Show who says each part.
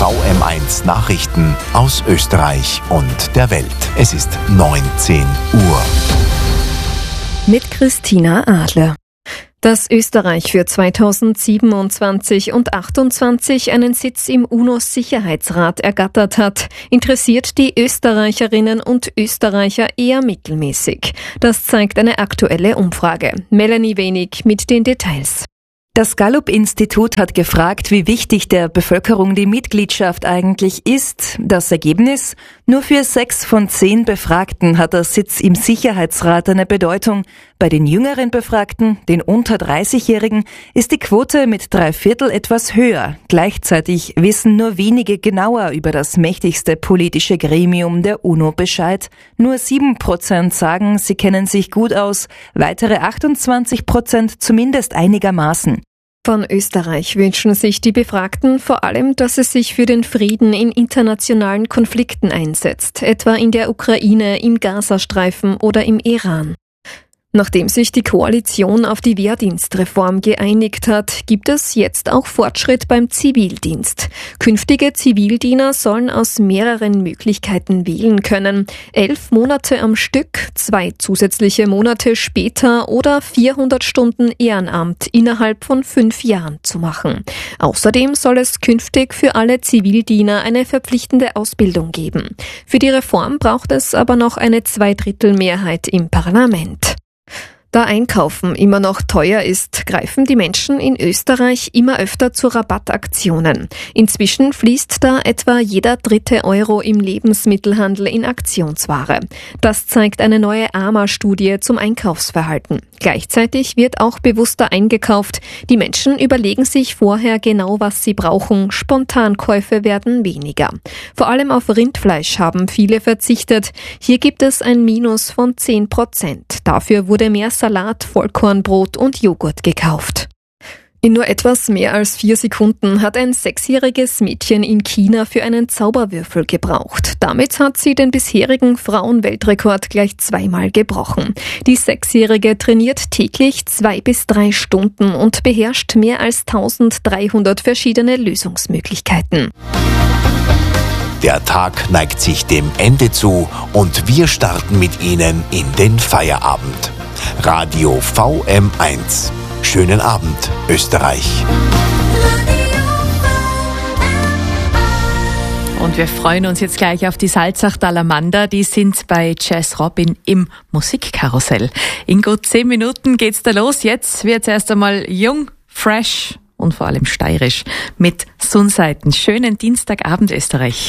Speaker 1: VM1 Nachrichten aus Österreich und der Welt. Es ist 19 Uhr.
Speaker 2: Mit Christina Adler. Dass Österreich für 2027 und 2028 einen Sitz im UNO-Sicherheitsrat ergattert hat, interessiert die Österreicherinnen und Österreicher eher mittelmäßig. Das zeigt eine aktuelle Umfrage. Melanie Wenig mit den Details.
Speaker 3: Das Gallup-Institut hat gefragt, wie wichtig der Bevölkerung die Mitgliedschaft eigentlich ist. Das Ergebnis? Nur für 6 von 10 Befragten hat der Sitz im Sicherheitsrat eine Bedeutung. Bei den jüngeren Befragten, den unter 30-Jährigen, ist die Quote mit 3/4 etwas höher. Gleichzeitig wissen nur wenige genauer über das mächtigste politische Gremium der UNO Bescheid. Nur 7% sagen, sie kennen sich gut aus, weitere 28% zumindest einigermaßen.
Speaker 2: Von Österreich wünschen sich die Befragten vor allem, dass es sich für den Frieden in internationalen Konflikten einsetzt, etwa in der Ukraine, im Gazastreifen oder im Iran. Nachdem sich die Koalition auf die Wehrdienstreform geeinigt hat, gibt es jetzt auch Fortschritt beim Zivildienst. Künftige Zivildiener sollen aus mehreren Möglichkeiten wählen können. 11 Monate am Stück, 2 zusätzliche Monate später oder 400 Stunden Ehrenamt innerhalb von 5 Jahren zu machen. Außerdem soll es künftig für alle Zivildiener eine verpflichtende Ausbildung geben. Für die Reform braucht es aber noch eine 2/3 im Parlament. Da Einkaufen immer noch teuer ist, greifen die Menschen in Österreich immer öfter zu Rabattaktionen. Inzwischen fließt da etwa jeder 3. Euro im Lebensmittelhandel in Aktionsware. Das zeigt eine neue AMA-Studie zum Einkaufsverhalten. Gleichzeitig wird auch bewusster eingekauft. Die Menschen überlegen sich vorher genau, was sie brauchen. Spontankäufe werden weniger. Vor allem auf Rindfleisch haben viele verzichtet. Hier gibt es ein Minus von 10%. Dafür wurde mehr Salat, Vollkornbrot und Joghurt gekauft. In nur etwas mehr als 4 Sekunden hat ein 6-jähriges Mädchen in China für einen Zauberwürfel gebraucht. Damit hat sie den bisherigen Frauenweltrekord gleich 2-mal gebrochen. Die 6-Jährige trainiert täglich 2 bis 3 Stunden und beherrscht mehr als 1300 verschiedene Lösungsmöglichkeiten.
Speaker 1: Der Tag neigt sich dem Ende zu und wir starten mit Ihnen in den Feierabend. Radio VM1. Schönen Abend, Österreich.
Speaker 4: Und wir freuen uns jetzt gleich auf die Salzachtaler Manda. Die sind bei Jazz Robin im Musikkarussell. In gut 10 Minuten geht's da los. Jetzt wird's erst einmal jung, fresh und vor allem steirisch mit Sonnseiten. Schönen Dienstagabend, Österreich.